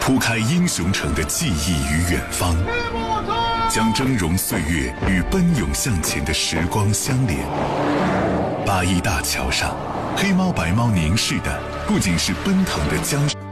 铺开英雄城的记忆与远方，将峥嵘岁月与奔涌向前的时光相连。八一大桥上，黑猫白猫凝视的不仅是奔腾的江。